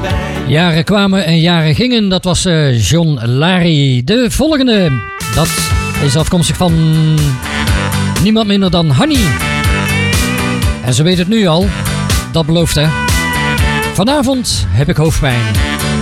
Jaren kwamen en jaren gingen, dat was John Larry. De volgende, dat is afkomstig van niemand minder dan Hanny. En ze weet het nu al, dat belooft hè. Vanavond heb ik hoofdpijn.